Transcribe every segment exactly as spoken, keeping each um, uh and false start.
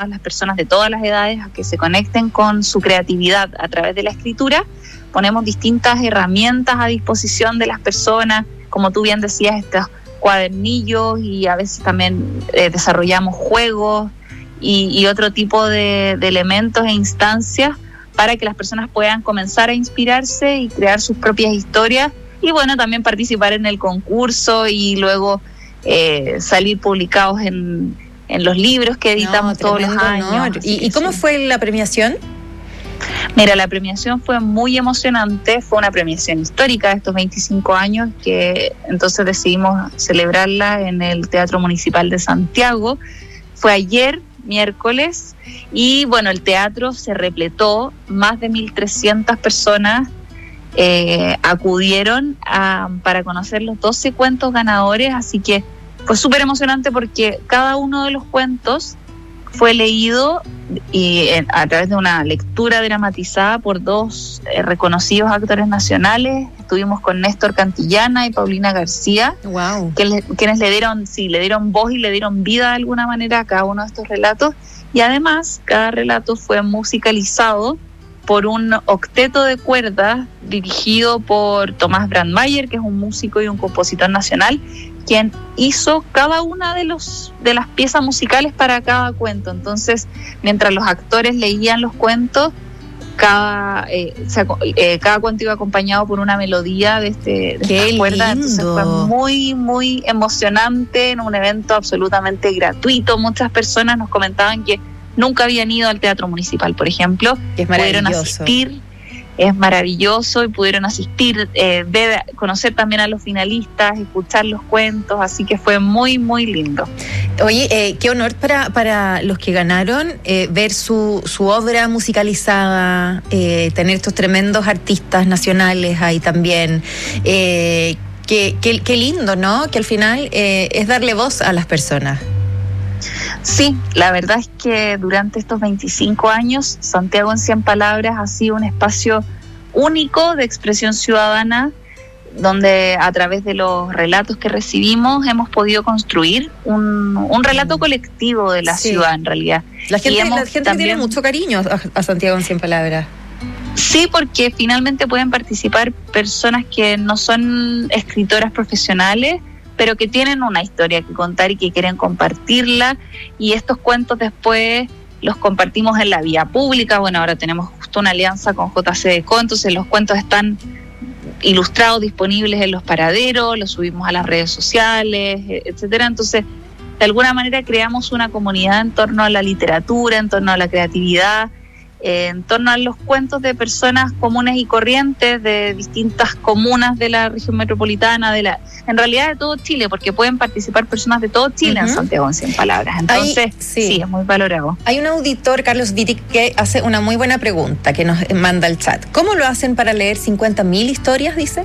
todas las personas de todas las edades a que se conecten con su creatividad a través de la escritura. Ponemos distintas herramientas a disposición de las personas, como tú bien decías, estos cuadernillos, y a veces también eh, desarrollamos juegos y, y otro tipo de, de elementos e instancias para que las personas puedan comenzar a inspirarse y crear sus propias historias, y bueno, también participar en el concurso y luego eh, salir publicados en, en los libros que editamos no, todos los años. ¿Y, ¿Y cómo sí. fue la premiación? Mira, la premiación fue muy emocionante, fue una premiación histórica de estos veinticinco años, que entonces decidimos celebrarla en el Teatro Municipal de Santiago. Fue ayer, miércoles, y bueno, el teatro se repletó, más de mil trescientas personas eh, acudieron a, para conocer los doce cuentos ganadores, así que fue súper emocionante porque cada uno de los cuentos fue leído y a través de una lectura dramatizada por dos eh, reconocidos actores nacionales. Estuvimos con Néstor Cantillana y Paulina García, wow. que le, quienes le dieron, sí, le dieron voz y le dieron vida de alguna manera a cada uno de estos relatos. Y además, cada relato fue musicalizado por un octeto de cuerdas dirigido por Tomás Brandmeier, que es un músico y un compositor nacional, quien hizo cada una de los de las piezas musicales para cada cuento. Entonces, mientras los actores leían los cuentos, cada eh, se, eh, cada cuento iba acompañado por una melodía de este de ¡Qué estas cuerdas. lindo! Entonces fue muy muy emocionante, en un evento absolutamente gratuito. Muchas personas nos comentaban que nunca habían ido al Teatro Municipal, por ejemplo, es pudieron asistir. Es maravilloso y pudieron asistir, eh, ver, conocer también a los finalistas, escuchar los cuentos, así que fue muy, muy lindo. Oye, eh, qué honor para, para los que ganaron eh, ver su, su obra musicalizada, eh, tener estos tremendos artistas nacionales ahí también. Eh, qué, qué, qué lindo, ¿no? Que al final eh, es darle voz a las personas. Sí, la verdad es que durante estos veinticinco años, Santiago en cien palabras ha sido un espacio único de expresión ciudadana, donde a través de los relatos que recibimos hemos podido construir un, un relato colectivo de la sí. ciudad, en realidad. La gente, la gente también tiene mucho cariño a, a Santiago en cien palabras. Sí, porque finalmente pueden participar personas que no son escritoras profesionales, pero que tienen una historia que contar y que quieren compartirla, y estos cuentos después los compartimos en la vía pública. Bueno, ahora tenemos justo una alianza con J C D C O, entonces los cuentos están ilustrados, disponibles en los paraderos, los subimos a las redes sociales, etcétera. Entonces, de alguna manera creamos una comunidad en torno a la literatura, en torno a la creatividad, eh, en torno a los cuentos de personas comunes y corrientes de distintas comunas de la región metropolitana, de la, en realidad de todo Chile, porque pueden participar personas de todo Chile uh-huh. en Santiago en cien palabras. Entonces, Ahí, sí. sí, es muy valorado. Hay un auditor, Carlos Wittig, que hace una muy buena pregunta que nos manda al chat. ¿Cómo lo hacen para leer cincuenta mil historias, dice?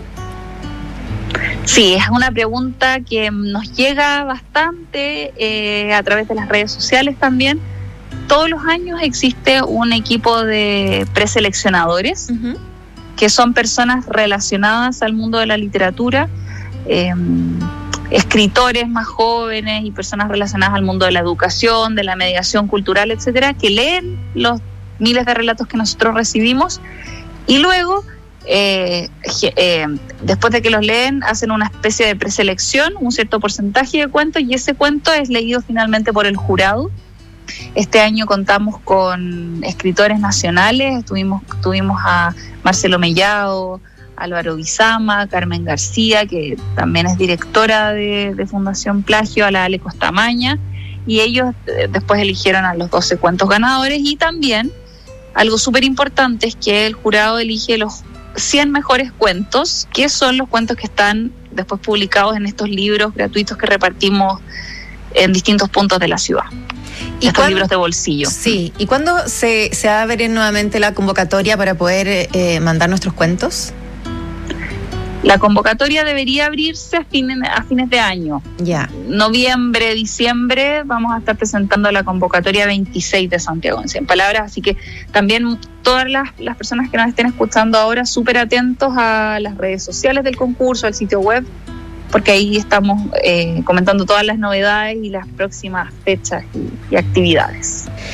Sí, es una pregunta que nos llega bastante eh, a través de las redes sociales también. Todos los años existe un equipo de preseleccionadores, uh-huh. que son personas relacionadas al mundo de la literatura, eh, escritores más jóvenes y personas relacionadas al mundo de la educación, de la mediación cultural, etcétera, que leen los miles de relatos que nosotros recibimos y luego, eh, eh, después de que los leen, hacen una especie de preselección, un cierto porcentaje de cuentos, y ese cuento es leído finalmente por el jurado. Este año contamos con escritores nacionales, tuvimos, tuvimos a Marcelo Mellado, Álvaro Bizama, Carmen García, que también es directora de, de Fundación Plagio, a la Ale Costamaña, y ellos eh, después eligieron a los doce cuentos ganadores. Y también algo súper importante es que el jurado elige los cien mejores cuentos, que son los cuentos que están después publicados en estos libros gratuitos que repartimos en distintos puntos de la ciudad. ¿Y estos libros de bolsillo? Sí. ¿Y cuándo se, se abre nuevamente la convocatoria para poder eh, mandar nuestros cuentos? La convocatoria debería abrirse a fines, a fines de año. Ya. Noviembre, diciembre, vamos a estar presentando la convocatoria veintiséis de Santiago en cien palabras, así que también todas las, las personas que nos estén escuchando ahora, súper atentos a las redes sociales del concurso, al sitio web, porque ahí estamos eh, comentando todas las novedades y las próximas fechas y, y actividades.